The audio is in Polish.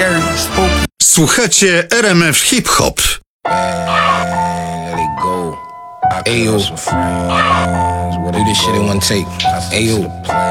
scary, spooky. Słuchacie RMF Hip Hop. There they go. Ayo. Do this shit in one take. Ayo.